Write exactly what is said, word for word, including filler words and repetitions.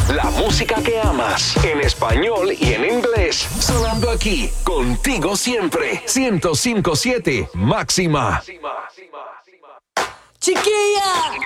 La música que amas, en español y en inglés, sonando aquí, contigo siempre. ciento cinco punto siete Máxima. ¡Chiquilla!